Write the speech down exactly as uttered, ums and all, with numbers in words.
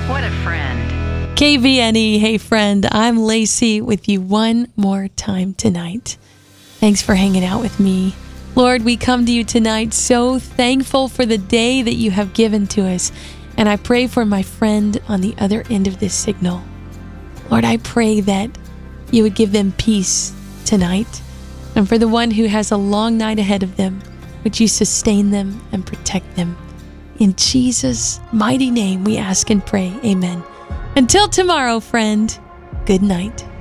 What a friend. K V N E, hey friend, I'm Lacey with you one more time tonight. Thanks for hanging out with me. Lord, we come to you tonight so thankful for the day that you have given to us. And I pray for my friend on the other end of this signal. Lord, I pray that you would give them peace tonight. And for the one who has a long night ahead of them, would you sustain them and protect them? In Jesus' mighty name we ask and pray. Amen. Until tomorrow, friend, good night.